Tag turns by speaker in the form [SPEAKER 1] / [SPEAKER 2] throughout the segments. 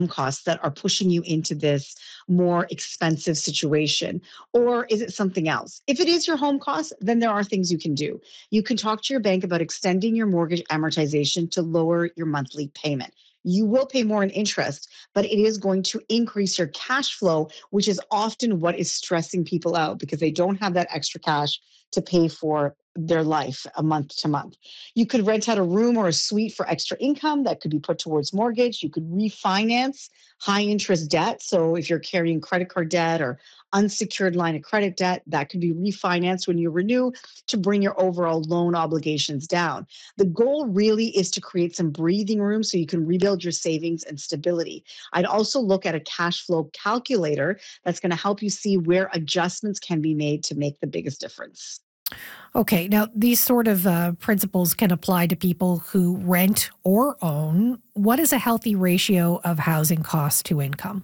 [SPEAKER 1] costs that are pushing you into this more expensive situation? Or is it something else? If it is your home costs, then there are things you can do. You can talk to your bank about extending your mortgage amortization to lower your monthly payment. You will pay more in interest, but it is going to increase your cash flow, which is often what is stressing people out because they don't have that extra cash to pay for their life a month to month. You could rent out a room or a suite for extra income that could be put towards mortgage. You could refinance high interest debt. So if you're carrying credit card debt or unsecured line of credit debt, that could be refinanced when you renew to bring your overall loan obligations down. The goal really is to create some breathing room so you can rebuild your savings and stability. I'd also look at a cash flow calculator that's going to help you see where adjustments can be made to make the biggest difference.
[SPEAKER 2] Okay, now these sort of principles can apply to people who rent or own. What is a healthy ratio of housing costs to income?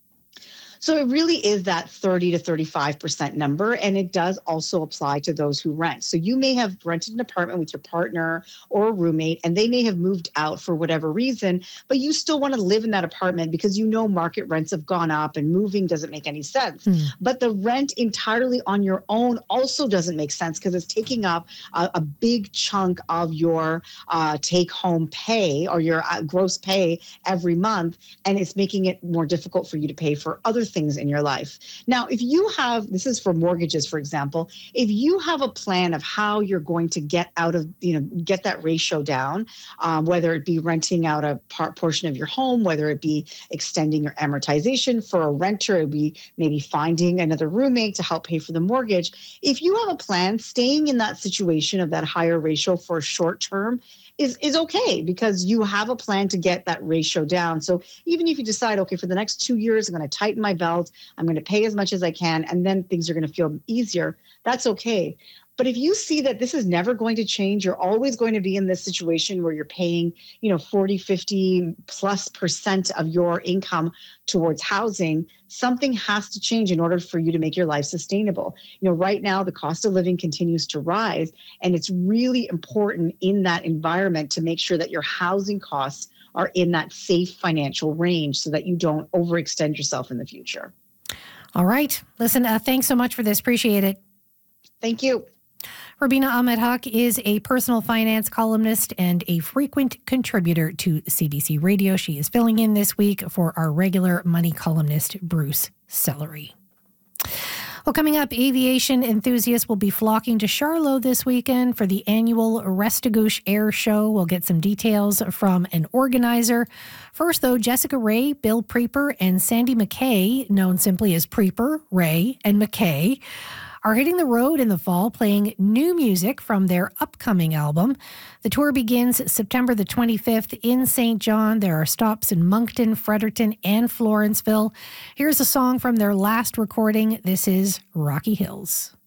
[SPEAKER 1] So it really is that 30 to 35% number. And it does also apply to those who rent. So you may have rented an apartment with your partner or a roommate, and they may have moved out for whatever reason, but you still want to live in that apartment because you know market rents have gone up and moving doesn't make any sense. But the rent entirely on your own also doesn't make sense because it's taking up a big chunk of your take home pay or your gross pay every month. And it's making it more difficult for you to pay for other things in your life. Now, if you have, this is for mortgages, for example, if you have a plan of how you're going to get out of, get that ratio down, whether it be renting out a portion of your home, whether it be extending your amortization for a renter, it would be maybe finding another roommate to help pay for the mortgage. If you have a plan, staying in that situation of that higher ratio for a short term is okay because you have a plan to get that ratio down. So even if you decide, okay, for the next 2 years, I'm going to tighten my belt, I'm going to pay as much as I can, and then things are going to feel easier, that's okay. But if you see that this is never going to change, you're always going to be in this situation where you're paying, 40, 50 plus percent of your income towards housing, something has to change in order for you to make your life sustainable. Right now, the cost of living continues to rise, and it's really important in that environment to make sure that your housing costs are in that safe financial range so that you don't overextend yourself in the future.
[SPEAKER 2] All right. Listen, thanks so much for this. Appreciate it.
[SPEAKER 1] Thank you.
[SPEAKER 2] Rubina Ahmed-Haq is a personal finance columnist and a frequent contributor to CBC Radio. She is filling in this week for our regular money columnist, Bruce Sellery. Well, coming up, aviation enthusiasts will be flocking to Charlotte this weekend for the annual Restigouche Air Show. We'll get some details from an organizer. First, though, Jessica Ray, Bill Preeper, and Sandy McKay, known simply as Preeper, Ray, and McKay, are hitting the road in the fall playing new music from their upcoming album. The tour begins September the 25th in St. John. There are stops in Moncton, Fredericton, and Florenceville. Here's a song from their last recording. This is Rocky Hills.